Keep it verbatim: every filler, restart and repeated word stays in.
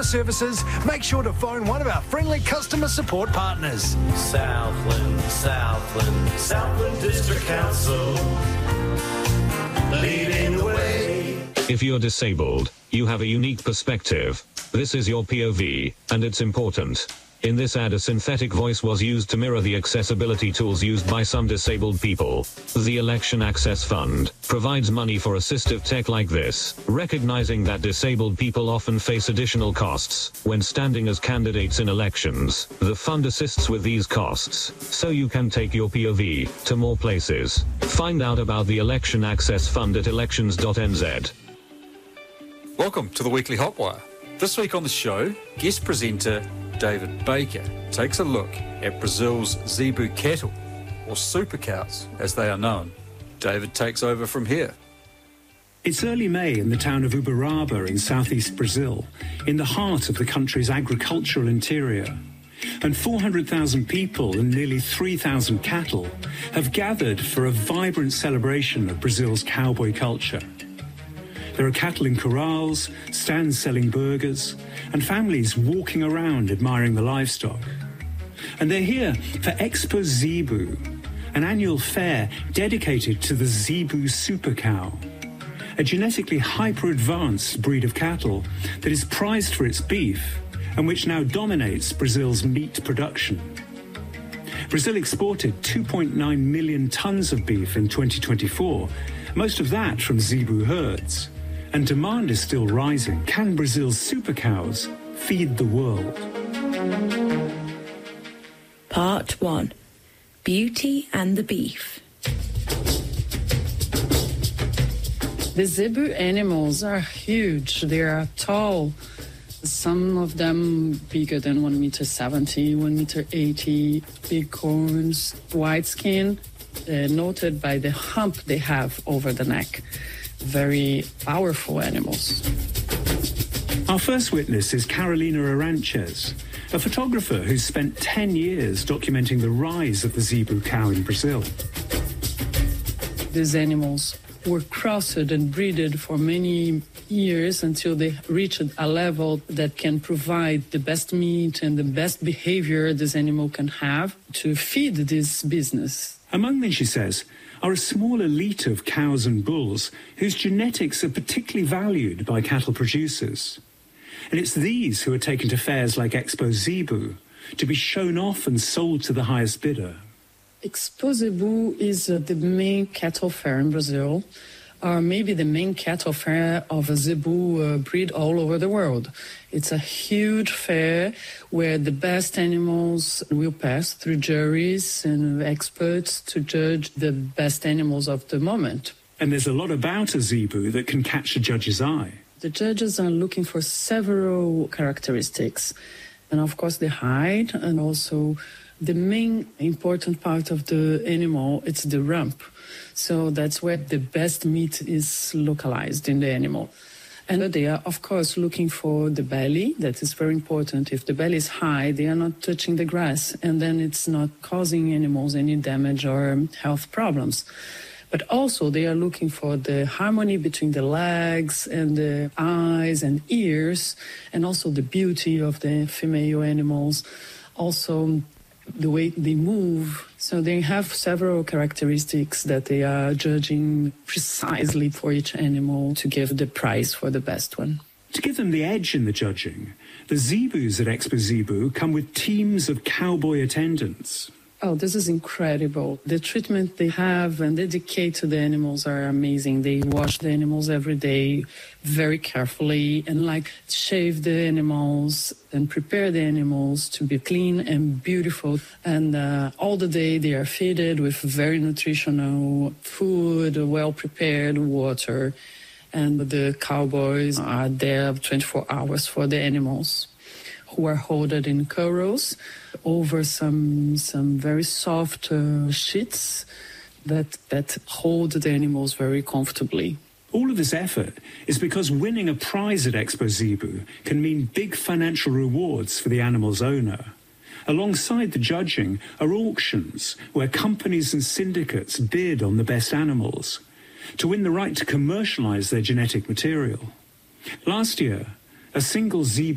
services, make sure to phone one of our friendly customer support partners. Southland, Southland, Southland District Council, leading the way. If you're disabled, you have a unique perspective. This is your P O V, and it's important. In this ad, a synthetic voice was used to mirror the accessibility tools used by some disabled people. The Election Access Fund provides money for assistive tech like this, recognizing that disabled people often face additional costs when standing as candidates in elections. The fund assists with these costs, so you can take your P O V to more places. Find out about the Election Access Fund at elections dot n z. Welcome to the Weekly Hotwire. This week on the show, guest presenter David Baker takes a look at Brazil's zebu cattle, or super cows as they are known. David takes over from here. It's early May in the town of Uberaba in southeast Brazil, in the heart of the country's agricultural interior. And four hundred thousand people and nearly three thousand cattle have gathered for a vibrant celebration of Brazil's cowboy culture. There are cattle in corrals, stands selling burgers, and families walking around admiring the livestock. And they're here for Expo Zebu, an annual fair dedicated to the zebu super cow, a genetically hyper-advanced breed of cattle that is prized for its beef and which now dominates Brazil's meat production. Brazil exported two point nine million tons of beef in twenty twenty-four, most of that from zebu herds. And demand is still rising. Can Brazil's super cows feed the world? Part one. Beauty and the beef. The zebu animals are huge. They are tall. Some of them bigger than one meter seventy, one meter eighty, big horns, white skin, uh, noted by the hump they have over the neck. Very powerful animals. Our first witness is Carolina Aranches, a photographer who's spent ten years documenting the rise of the zebu cow in Brazil. These animals were crossed and breeded for many years until they reached a level that can provide the best meat and the best behavior this animal can have to feed this business. Among them, she says, are a small elite of cows and bulls whose genetics are particularly valued by cattle producers. And it's these who are taken to fairs like Expo Zebu to be shown off and sold to the highest bidder. Expo Zebu is uh, the main cattle fair in Brazil, or maybe the main cattle fair of a zebu uh, breed all over the world. It's a huge fair where the best animals will pass through juries and experts to judge the best animals of the moment. And there's a lot about a zebu that can catch a judge's eye. The judges are looking for several characteristics. And of course the height, and also the main important part of the animal, it's the rump. So that's where the best meat is localized in the animal. And they are, of course, looking for the belly. That is very important. If the belly is high, they are not touching the grass, and then it's not causing animals any damage or health problems. But also they are looking for the harmony between the legs and the eyes and ears, and also the beauty of the female animals. Also the way they move. So they have several characteristics that they are judging precisely for each animal to give the prize for the best one. To give them the edge in the judging, the zebus at Expo Zebu come with teams of cowboy attendants. Oh, this is incredible. The treatment they have and dedicate to the animals are amazing. They wash the animals every day very carefully and like shave the animals and prepare the animals to be clean and beautiful. And uh, all the day they are fed with very nutritional food, well-prepared water. And the cowboys are there twenty-four hours for the animals, who are held in corrals over some some very soft uh, sheets that that hold the animals very comfortably. All of this effort is because winning a prize at Expo Zebu can mean big financial rewards for the animal's owner. Alongside the judging are auctions where companies and syndicates bid on the best animals to win the right to commercialize their genetic material. Last year, a single zebu